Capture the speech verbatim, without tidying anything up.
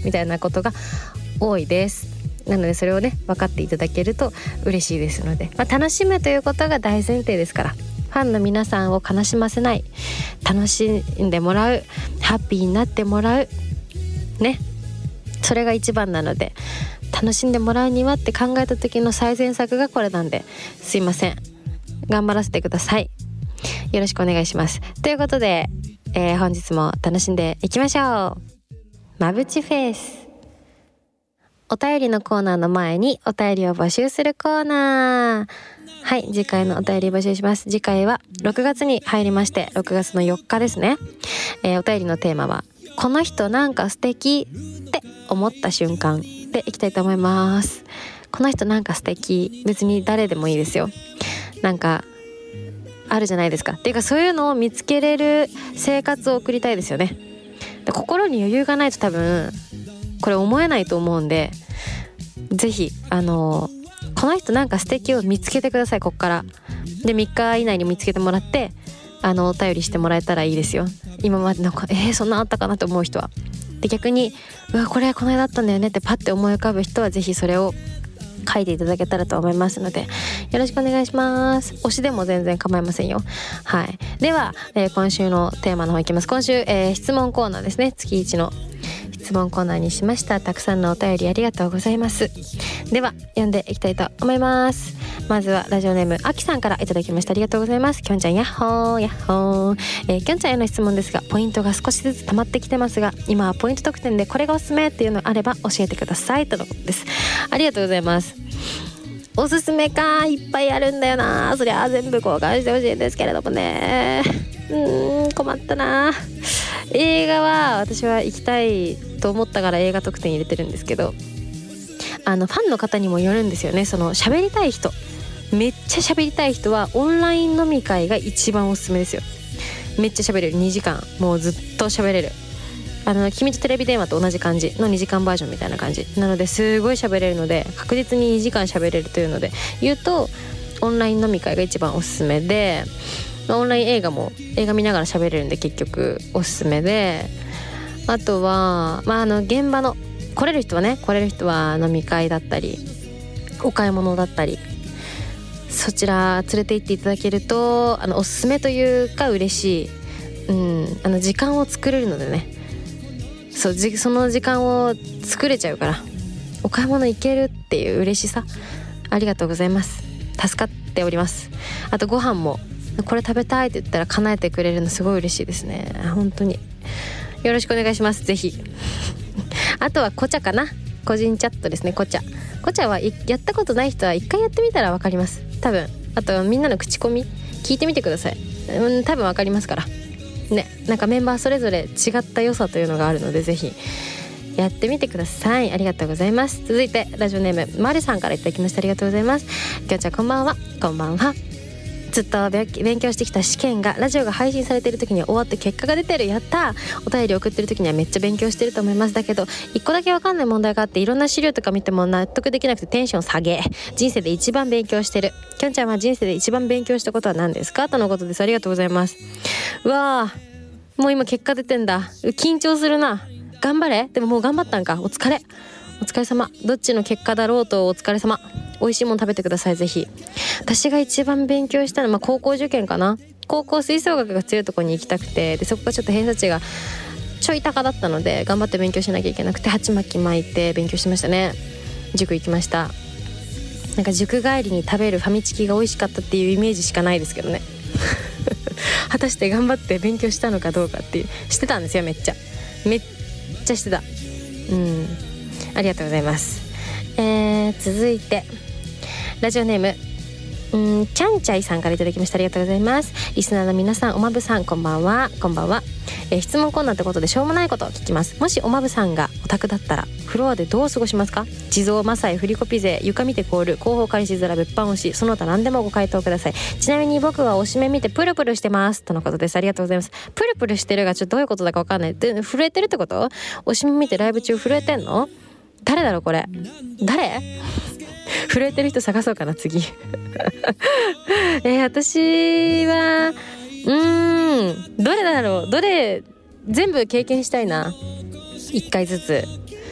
みたいなことが多いです。なのでそれをね分かっていただけると嬉しいですので、まあ、楽しむということが大前提ですから、ファンの皆さんを悲しませない、楽しんでもらう、ハッピーになってもらうね、それが一番なので、楽しんでもらうにはって考えた時の最善策がこれなんで、すいません、頑張らせてください。よろしくお願いします。ということで、えー、本日も楽しんでいきましょう。まぶちフェイス。お便りのコーナーの前にお便りを募集するコーナー。はい、次回のお便り募集します。次回はろくがつに入りまして、ろくがつのよっかですね。えー、お便りのテーマはこの人なんか素敵って思った瞬間でいきたいと思います。この人なんか素敵、別に誰でもいいですよ。なんかあるじゃないですか。っていうか、そういうのを見つけれる生活を送りたいですよね。で、心に余裕がないと多分これ思えないと思うんで、ぜひあのこの人なんか素敵を見つけてください。こっからでみっか以内に見つけてもらって、あのお便りしてもらえたらいいですよ。今までなんかえー、そんなあったかなと思う人は。で、逆にうわこれこの間だったんだよねってパッて思い浮かぶ人はぜひそれを書いていただけたらと思いますので、よろしくお願いします。推しでも全然構いませんよ。はい。では、えー、今週のテーマの方いきます。今週、えー、質問コーナーですね。月いちの質問コーナーにしました。たくさんのお便りありがとうございます。では読んでいきたいと思います。まずはラジオネームあきさんからいただきました。ありがとうございます。きょんちゃんやっほーやっほー、えー、きょんちゃんへの質問ですが、ポイントが少しずつ溜まってきてますが、今はポイント特典でこれがおすすめっていうのあれば教えてくださいとのことです。ありがとうございます。おすすめか、いっぱいあるんだよな。そりゃ全部交換してほしいんですけれどもね、うーん困ったな。映画は私は行きたいと思ったから映画特典入れてるんですけど、あのファンの方にもよるんですよね。その喋りたい人、めっちゃ喋りたい人はオンライン飲み会が一番おすすめですよ。めっちゃ喋れる、にじかんもうずっと喋れる。あの君とテレビ電話と同じ感じのにじかんバージョンみたいな感じなので、すごい喋れるので、確実ににじかん喋れるというので言うと、オンライン飲み会が一番おすすめで、オンライン映画も映画見ながら喋れるんで結局おすすめで、あとはまああの現場の来れる人はね来れる人は飲み会だったりお買い物だったり、そちら連れて行っていただけるとあのおすすめというか嬉しい、うん、あの時間を作れるのでね、そうじその時間を作れちゃうからお買い物行けるっていう嬉しさ、ありがとうございます。助かっております。あとご飯もこれ食べたいって言ったら叶えてくれるのすごい嬉しいですね。本当によろしくお願いします。ぜひあとはコチャかな、個人チャットですね。コチャコチャはやったことない人は一回やってみたら分かります多分。あとはみんなの口コミ聞いてみてください、うん、多分分かりますからね。なんかメンバーそれぞれ違った良さというのがあるので、ぜひやってみてください。ありがとうございます。続いてラジオネームまるさんからいただきました。ありがとうございます。きょんちゃんこんばんは。こんばんは。ずっと勉強してきた試験がラジオが配信されている時には終わって結果が出てる、やったー。お便り送ってる時にはめっちゃ勉強してると思います。だけど一個だけ分かんない問題があって、いろんな資料とか見ても納得できなくてテンション下げ。人生で一番勉強してる。きょんちゃんは人生で一番勉強したことは何ですかとのことです。ありがとうございます。うわー、もう今結果出てんだ。緊張するな。頑張れ。でももう頑張ったんか。お疲れお疲れ様。どっちの結果だろうとお疲れ様。美味しいもの食べてください。ぜひ。私が一番勉強したのは、まあ、高校受験かな。高校吹奏楽が強いところに行きたくて、でそこがちょっと偏差値がちょい高だったので頑張って勉強しなきゃいけなくて、鉢巻き巻いて勉強しましたね。塾行きました。なんか塾帰りに食べるファミチキが美味しかったっていうイメージしかないですけどね果たして頑張って勉強したのかどうかっていう、してたんですよ。めっちゃめっちゃしてた。うんありがとうございます。えー、続いてラジオネームうんちゃんちゃいさんからいただきました。ありがとうございます。リスナーの皆さん、おまぶさんこんばんは。こんばんは。えー、質問コーナーってことでしょうもないことを聞きます。もしおまぶさんがオタクだったらフロアでどう過ごしますか？地蔵、マサイ、振りコピ勢、床見て凍る、広報監視面、物販推し、その他何でもご回答ください。ちなみに僕はおしめ見てプルプルしてますとのことです。ありがとうございます。プルプルしてるがちょっとどういうことだか分かんない。で震えてるってこと？おしめ見てライブ中震えてんの？誰だろうこれ。誰？震えてる人探そうかな次えー、私はうーんどれだろう。どれ全部経験したいな。一回ずつ